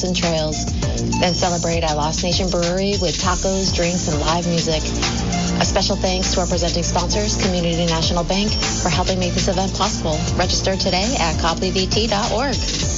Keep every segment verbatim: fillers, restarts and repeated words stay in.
rivers and trails. Then celebrate at Lost Nation Brewery with tacos, drinks, and live music. A special thanks to our presenting sponsors, Community National Bank, for helping make this event possible. Register today at copley v t dot org.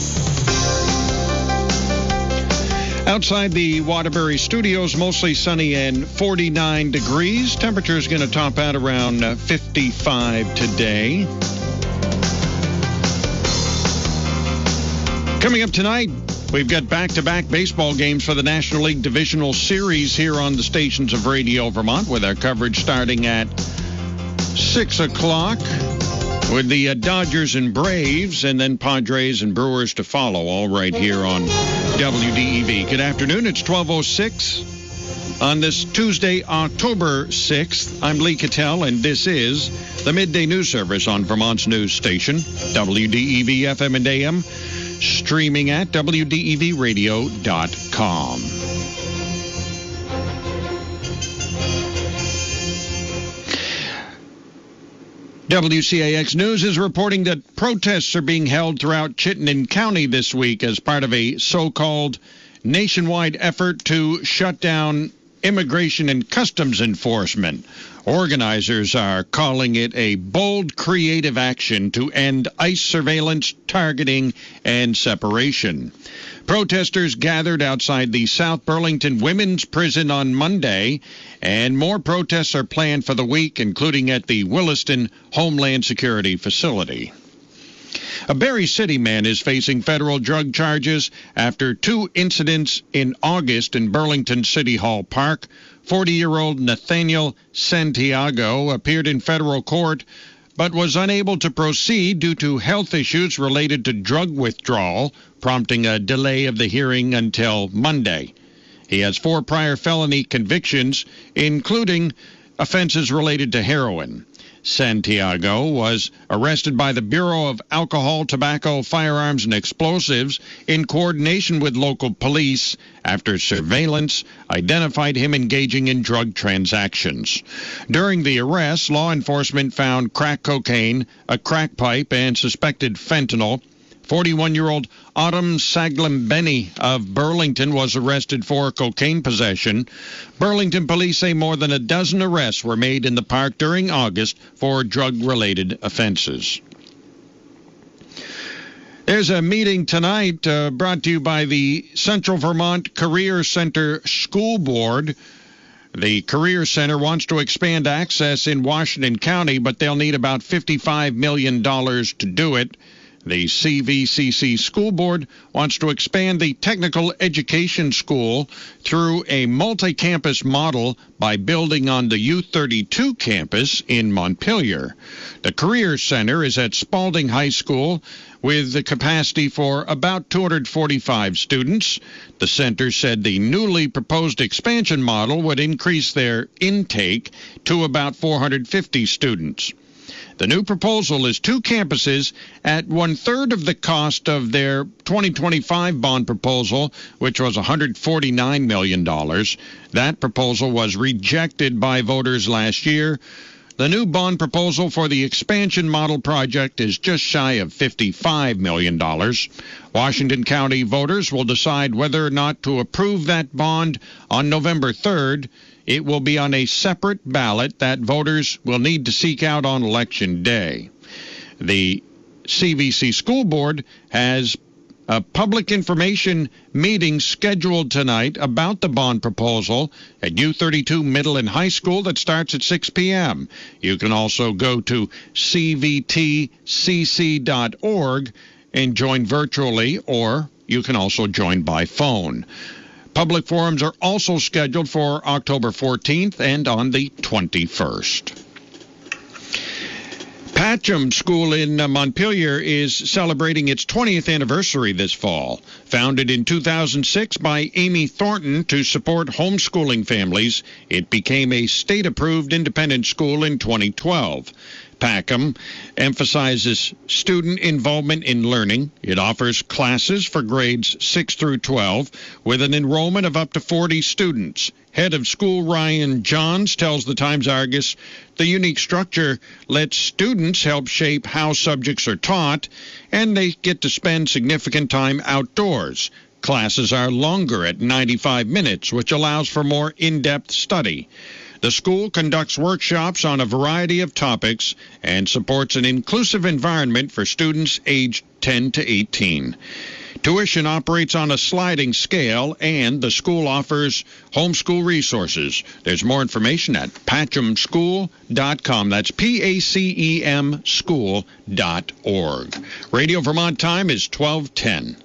Outside the Waterbury Studios, mostly sunny and forty-nine degrees. Temperature is going to top out around fifty-five today. Coming up tonight, we've got back-to-back baseball games for the National League Divisional Series here on the stations of Radio Vermont, with our coverage starting at six o'clock. With the uh, Dodgers and Braves, and then Padres and Brewers to follow, all right here on W D E V. Good afternoon. It's twelve oh six on this Tuesday, October sixth. I'm Lee Cattell, and this is the Midday News Service on Vermont's news station, W D E V F M and A M, streaming at W D E V radio dot com. W C A X News is reporting that protests are being held throughout Chittenden County this week as part of a so-called nationwide effort to shut down immigration and customs enforcement. Organizers are calling it a bold, creative action to end ICE surveillance, targeting, and separation. Protesters gathered outside the South Burlington Women's Prison on Monday, and more protests are planned for the week, including at the Williston Homeland Security Facility. A Berry City man is facing federal drug charges after two incidents in August in Burlington City Hall Park. forty-year-old Nathaniel Santiago appeared in federal court but was unable to proceed due to health issues related to drug withdrawal, prompting a delay of the hearing until Monday. He has four prior felony convictions, including offenses related to heroin. Santiago was arrested by the Bureau of Alcohol, Tobacco, Firearms, and Explosives in coordination with local police after surveillance identified him engaging in drug transactions. During the arrest, law enforcement found crack cocaine, a crack pipe, and suspected fentanyl. forty-one-year-old Autumn Saglambeni of Burlington was arrested for cocaine possession. Burlington police say more than a dozen arrests were made in the park during August for drug-related offenses. There's a meeting tonight uh, brought to you by the Central Vermont Career Center School Board. The Career Center wants to expand access in Washington County, but they'll need about fifty-five million dollars to do it. The C V C C School Board wants to expand the technical education school through a multi-campus model by building on the U thirty-two campus in Montpelier. The Career Center is at Spalding High School with the capacity for about two hundred forty-five students. The center said the newly proposed expansion model would increase their intake to about four hundred fifty students. The new proposal is two campuses at one-third of the cost of their twenty twenty-five bond proposal, which was one hundred forty-nine million dollars. That proposal was rejected by voters last year. The new bond proposal for the expansion model project is just shy of fifty-five million dollars. Washington County voters will decide whether or not to approve that bond on November third. It will be on a separate ballot that voters will need to seek out on Election Day. The C V C School Board has a public information meeting scheduled tonight about the bond proposal at U thirty-two Middle and High School that starts at six p.m. You can also go to c v t c c dot org and join virtually, or you can also join by phone. Public forums are also scheduled for October fourteenth and on the twenty-first. Patcham School in uh, Montpelier is celebrating its twentieth anniversary this fall. Founded in two thousand six by Amy Thornton to support homeschooling families, it became a state-approved independent school in twenty twelve. Packham emphasizes student involvement in learning. It offers classes for grades six through twelve with an enrollment of up to forty students. Head of school Ryan Johns tells the Times-Argus the unique structure lets students help shape how subjects are taught, and they get to spend significant time outdoors. Classes are longer at ninety-five minutes, which allows for more in-depth study. The school conducts workshops on a variety of topics and supports an inclusive environment for students aged ten to eighteen. Tuition operates on a sliding scale, and the school offers homeschool resources. There's more information at patcham school dot com. That's P A C E M school dot org. Radio Vermont time is twelve ten.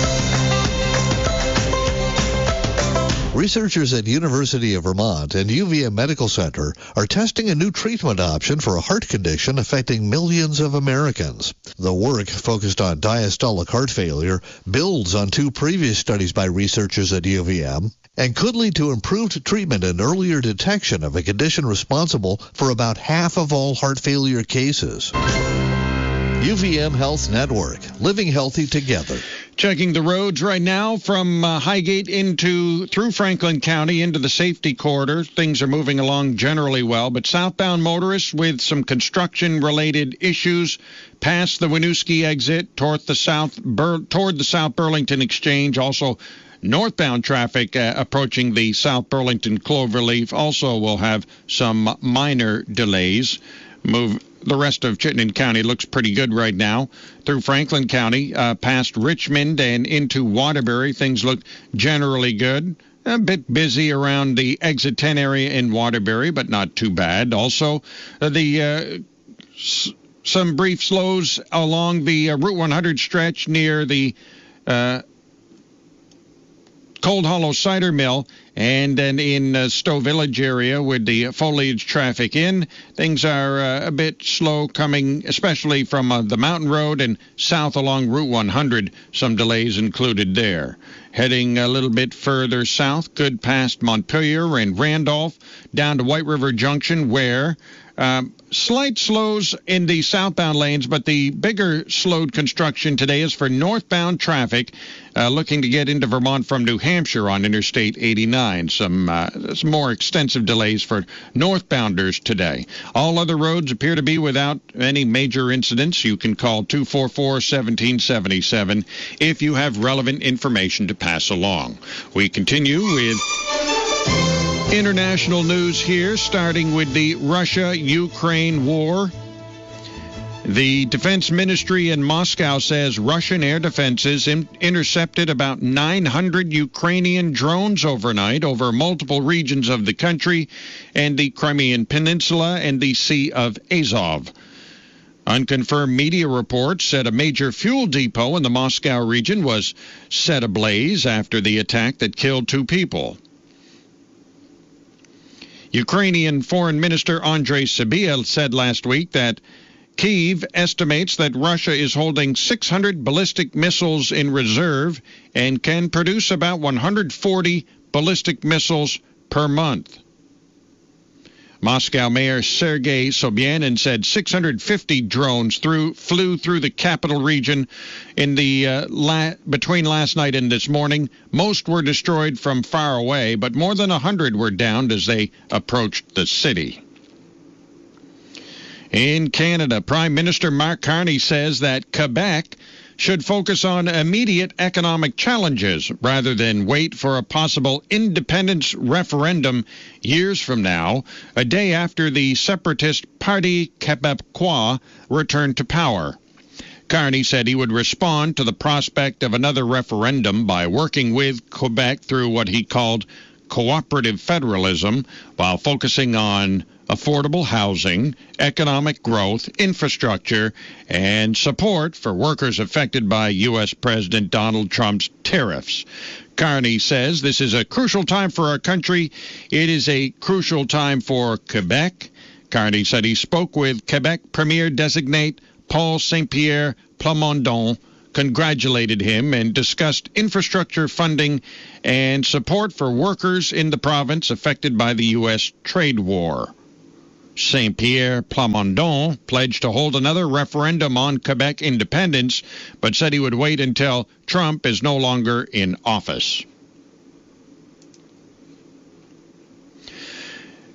Researchers at University of Vermont and U V M Medical Center are testing a new treatment option for a heart condition affecting millions of Americans. The work, focused on diastolic heart failure, builds on two previous studies by researchers at U V M and could lead to improved treatment and earlier detection of a condition responsible for about half of all heart failure cases. U V M Health Network, living healthy together. Checking the roads right now from uh, Highgate into through Franklin County into the safety corridor. Things are moving along generally well, but southbound motorists with some construction-related issues past the Winooski exit toward the south Bur- toward the South Burlington Exchange. Also, northbound traffic uh, approaching the South Burlington Cloverleaf also will have some minor delays. Move. The rest of Chittenden County looks pretty good right now. Through Franklin County, uh, past Richmond and into Waterbury, things look generally good. A bit busy around the exit ten area in Waterbury, but not too bad. Also, uh, the uh, s- some brief slows along the uh, Route one hundred stretch near the uh, Cold Hollow Cider Mill, and then in uh, Stowe Village area with the foliage traffic in. Things are uh, a bit slow coming, especially from uh, the Mountain Road and south along Route one hundred. Some delays included there. Heading a little bit further south, good past Montpelier and Randolph, down to White River Junction, where um, slight slows in the southbound lanes, but the bigger slowed construction today is for northbound traffic uh, looking to get into Vermont from New Hampshire on Interstate eighty-nine. Some, uh, some more extensive delays for northbounders today. All other roads appear to be without any major incidents. You can call two four four, one seven seven seven if you have relevant information to pass along. We continue with international news here, starting with the Russia-Ukraine war. The Defense Ministry in Moscow says Russian air defenses in- intercepted about nine hundred Ukrainian drones overnight over multiple regions of the country and the Crimean Peninsula and the Sea of Azov. Unconfirmed media reports said a major fuel depot in the Moscow region was set ablaze after the attack that killed two people. Ukrainian Foreign Minister Andrei Sybiha said last week that Kyiv estimates that Russia is holding six hundred ballistic missiles in reserve and can produce about one hundred forty ballistic missiles per month. Moscow Mayor Sergei Sobyanin said six hundred fifty drones through, flew through the capital region in the uh, la- between last night and this morning. Most were destroyed from far away, but more than one hundred were downed as they approached the city. In Canada, Prime Minister Mark Carney says that Quebec should focus on immediate economic challenges rather than wait for a possible independence referendum years from now, a day after the separatist Parti Québécois returned to power. Carney said he would respond to the prospect of another referendum by working with Quebec through what he called cooperative federalism, while focusing on affordable housing, economic growth, infrastructure, and support for workers affected by U S President Donald Trump's tariffs. Carney says this is a crucial time for our country. It is a crucial time for Quebec. Carney said he spoke with Quebec Premier-designate Paul Saint-Pierre Plamondon, congratulated him, and discussed infrastructure funding and support for workers in the province affected by the U S trade war. Saint-Pierre Plamondon pledged to hold another referendum on Quebec independence, but said he would wait until Trump is no longer in office.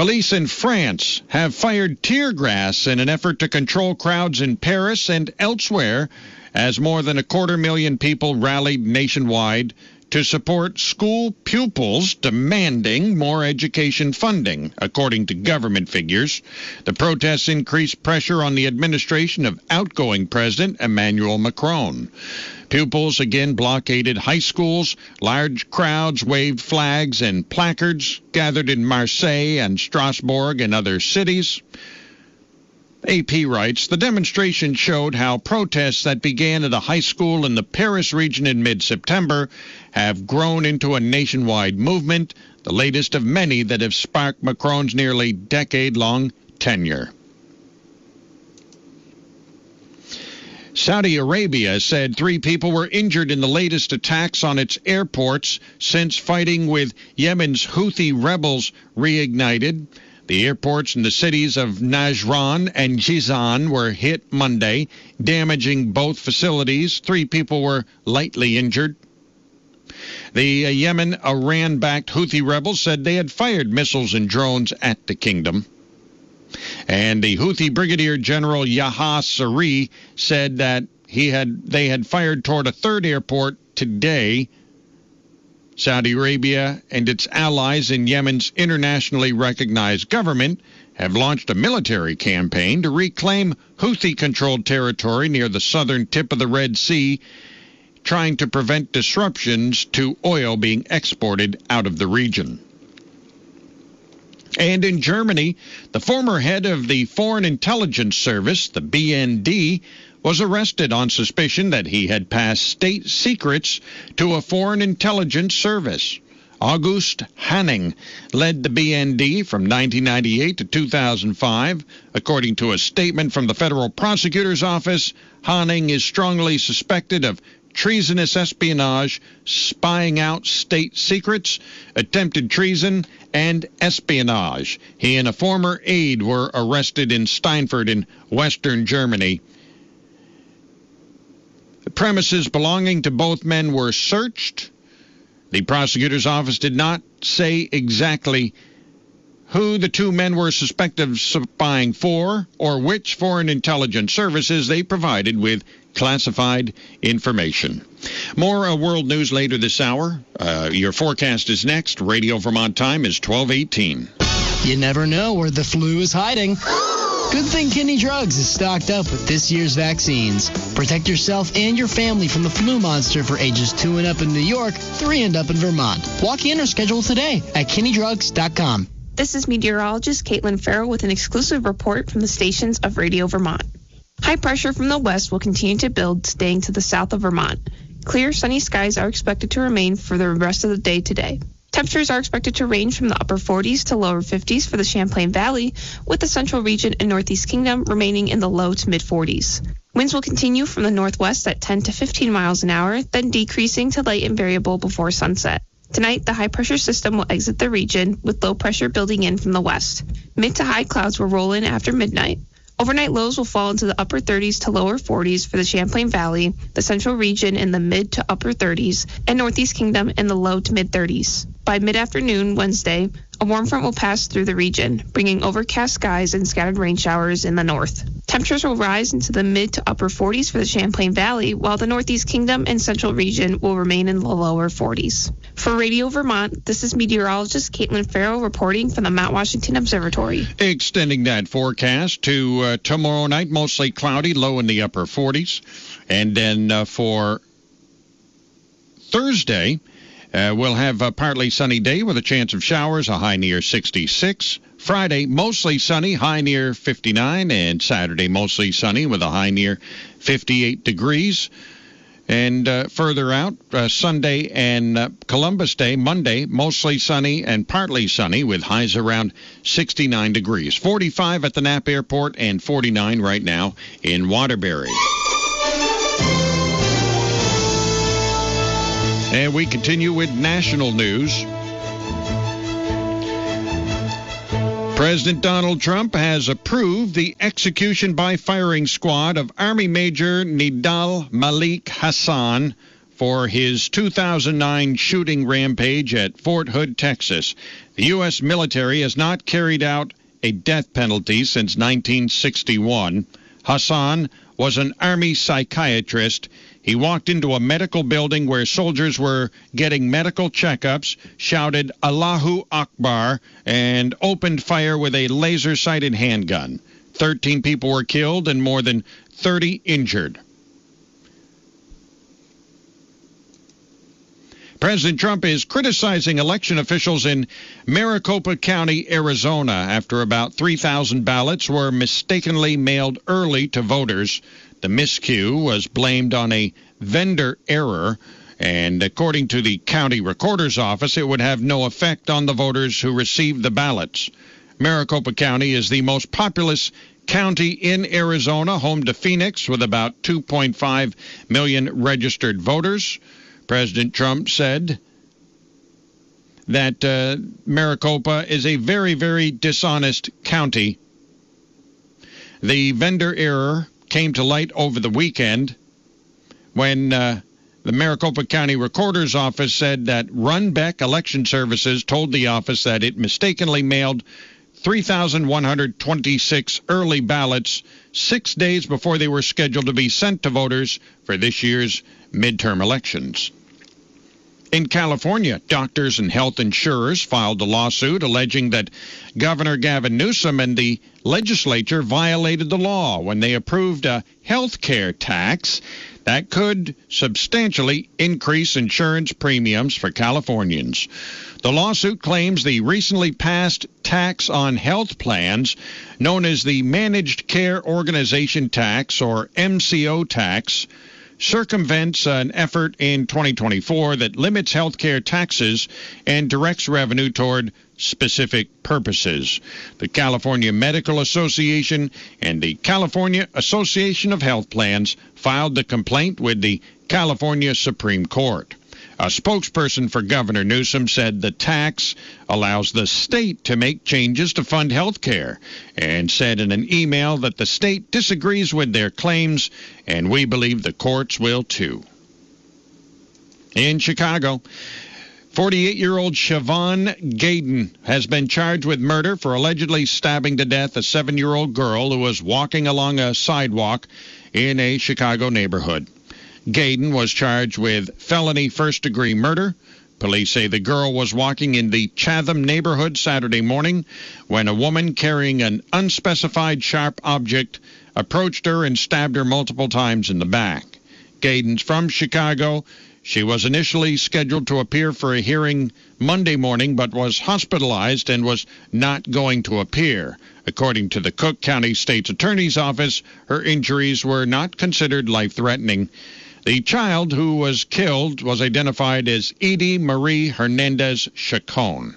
Police in France have fired tear gas in an effort to control crowds in Paris and elsewhere as more than a quarter million people rallied nationwide to support school pupils demanding more education funding, according to government figures. The protests increased pressure on the administration of outgoing President Emmanuel Macron. Pupils again blockaded high schools. Large crowds waved flags and placards, gathered in Marseille and Strasbourg and other cities. A P writes, the demonstration showed how protests that began at a high school in the Paris region in mid-September have grown into a nationwide movement, the latest of many that have sparked Macron's nearly decade-long tenure. Saudi Arabia said three people were injured in the latest attacks on its airports since fighting with Yemen's Houthi rebels reignited. The airports in the cities of Najran and Jizan were hit Monday, damaging both facilities. Three people were lightly injured. The uh, Yemen Iran-backed Houthi rebels said they had fired missiles and drones at the kingdom. And the Houthi Brigadier General Yahya Saree said that he had they had fired toward a third airport today. Saudi Arabia and its allies in Yemen's internationally recognized government have launched a military campaign to reclaim Houthi-controlled territory near the southern tip of the Red Sea, trying to prevent disruptions to oil being exported out of the region. And in Germany, the former head of the Foreign Intelligence Service, the B N D, was arrested on suspicion that he had passed state secrets to a foreign intelligence service. August Hanning led the B N D from nineteen ninety-eight to two thousand five. According to a statement from the Federal Prosecutor's Office, Hanning is strongly suspected of treasonous espionage, spying out state secrets, attempted treason, and espionage. He and a former aide were arrested in Steinfurt in western Germany. The premises belonging to both men were searched. The prosecutor's office did not say exactly who the two men were suspected of spying for or which foreign intelligence services they provided with classified information. More uh, world news later this hour. Uh, your forecast is next. Radio Vermont time is twelve eighteen. You never know where the flu is hiding. Good thing Kinney Drugs is stocked up with this year's vaccines. Protect yourself and your family from the flu monster for ages two and up in New York, three and up in Vermont. Walk in or schedule today at kinney drugs dot com. This is meteorologist Caitlin Farrell with an exclusive report from the stations of Radio Vermont. High pressure from the west will continue to build, staying to the south of Vermont. Clear, sunny skies are expected to remain for the rest of the day today. Temperatures are expected to range from the upper forties to lower fifties for the Champlain Valley, with the central region and northeast kingdom remaining in the low to mid forties. Winds will continue from the northwest at ten to fifteen miles an hour, then decreasing to light and variable before sunset. Tonight, the high-pressure system will exit the region, with low pressure building in from the west. Mid to high clouds will roll in after midnight. Overnight lows will fall into the upper thirties to lower forties for the Champlain Valley, the central region in the mid to upper thirties, and northeast kingdom in the low to mid thirties. By mid-afternoon Wednesday, a warm front will pass through the region, bringing overcast skies and scattered rain showers in the north. Temperatures will rise into the mid to upper forties for the Champlain Valley, while the northeast kingdom and central region will remain in the lower forties. For Radio Vermont, this is meteorologist Caitlin Farrell reporting from the Mount Washington Observatory. Extending that forecast to uh, tomorrow night, mostly cloudy, low in the upper forties. And then uh, for Thursday, Uh, we'll have a partly sunny day with a chance of showers, a high near sixty-six. Friday, mostly sunny, high near fifty-nine. And Saturday, mostly sunny with a high near fifty-eight degrees. And uh, further out, uh, Sunday and uh, Columbus Day, Monday, mostly sunny and partly sunny with highs around sixty-nine degrees. forty-five at the Knapp Airport and forty-nine right now in Waterbury. And we continue with national news. President Donald Trump has approved the execution by firing squad of Army Major Nidal Malik Hassan for his two thousand nine shooting rampage at Fort Hood, Texas. The U S military has not carried out a death penalty since nineteen sixty-one. Hassan was an Army psychiatrist. He walked into a medical building where soldiers were getting medical checkups, shouted Allahu Akbar, and opened fire with a laser-sighted handgun. Thirteen people were killed and more than thirty injured. President Trump is criticizing election officials in Maricopa County, Arizona, after about three thousand ballots were mistakenly mailed early to voters. The miscue was blamed on a vendor error, and according to the county recorder's office, it would have no effect on the voters who received the ballots. Maricopa County is the most populous county in Arizona, home to Phoenix, with about two point five million registered voters. President Trump said that uh, Maricopa is a very, very dishonest county. The vendor error came to light over the weekend when uh, the Maricopa County Recorder's Office said that Runbeck Election Services told the office that it mistakenly mailed three thousand one hundred twenty-six early ballots six days before they were scheduled to be sent to voters for this year's midterm elections. In California, doctors and health insurers filed a lawsuit alleging that Governor Gavin Newsom and the legislature violated the law when they approved a health care tax that could substantially increase insurance premiums for Californians. The lawsuit claims the recently passed tax on health plans, known as the Managed Care Organization Tax, or M C O tax, circumvents an effort in twenty twenty-four that limits health care taxes and directs revenue toward specific purposes. The California Medical Association and the California Association of Health Plans filed the complaint with the California Supreme Court. A spokesperson for Governor Newsom said the tax allows the state to make changes to fund health care, and said in an email that the state disagrees with their claims, and we believe the courts will too. In Chicago, forty-eight-year-old Siobhan Gaydon has been charged with murder for allegedly stabbing to death a seven-year-old girl who was walking along a sidewalk in a Chicago neighborhood. Gaydon was charged with felony first-degree murder. Police say the girl was walking in the Chatham neighborhood Saturday morning when a woman carrying an unspecified sharp object approached her and stabbed her multiple times in the back. Gaydon's from Chicago. She was initially scheduled to appear for a hearing Monday morning, but was hospitalized and was not going to appear. According to the Cook County State's Attorney's Office, her injuries were not considered life-threatening. The child who was killed was identified as Edie Marie Hernandez Chacon.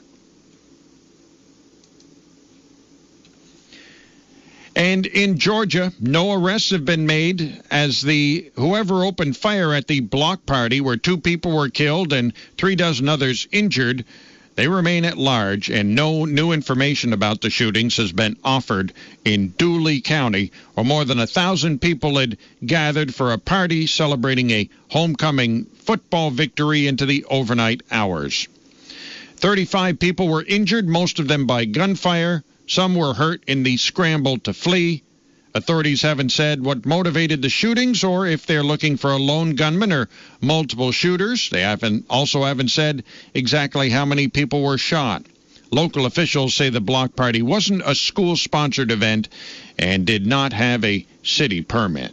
And in Georgia, no arrests have been made as the whoever opened fire at the block party where two people were killed and three dozen others injured, they remain at large, and no new information about the shootings has been offered in Dooley County, where more than a thousand people had gathered for a party celebrating a homecoming football victory into the overnight hours. thirty-five people were injured, most of them by gunfire. Some were hurt in the scramble to flee. Authorities haven't said what motivated the shootings or if they're looking for a lone gunman or multiple shooters. They haven't also haven't said exactly how many people were shot. Local officials say the block party wasn't a school-sponsored event and did not have a city permit.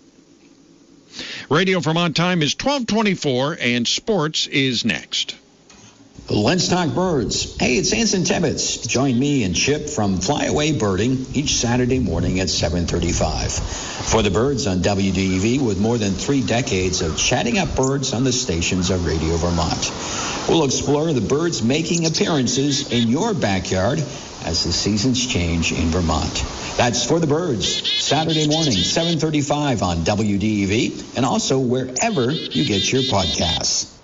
Radio Vermont time is twelve twenty-four, and sports is next. Let's talk birds. Hey, it's Anson Tibbetts. Join me and Chip from Flyaway Birding each Saturday morning at seven thirty-five. For the birds on W D E V, with more than three decades of chatting up birds on the stations of Radio Vermont. We'll explore the birds making appearances in your backyard as the seasons change in Vermont. That's For the Birds, Saturday morning, seven thirty-five on W D E V, and also wherever you get your podcasts.